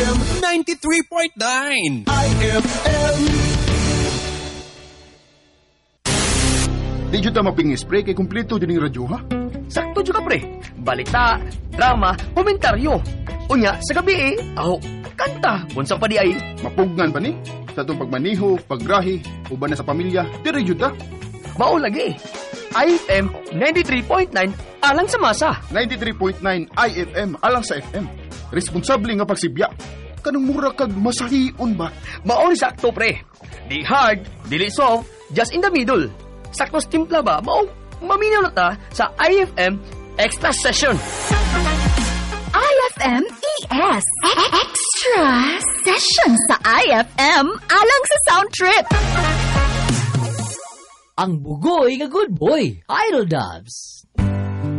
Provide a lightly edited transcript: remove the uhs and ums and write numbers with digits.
IFM 93.9 IFM. Di dyan ta maping-spray kay kumpleto din yung radyo, ha? Sakto juga pre. Balita, drama, komentaryo. Unya, sa gabi kanta. Unsa pa di ay. Mapugnan pa ni? Sa itong pagmaniho, paggrahi, uban na sa pamilya, di dyan ta. Mao lagi. IFM 93.9 alang sa masa. 93.9 IFM alang sa FM. Responsable nga pagsibya. Kanang mura kag masahion ba? Mao ni sakto pre. Di hard, dili soft, just in the middle. Sakto timpla ba? Mao maminaw na ta sa IFM Extra Session. IFM ES Extra Session sa IFM alang sa Sound Trip. Ang bugoy nga good boy, Idol Dubs.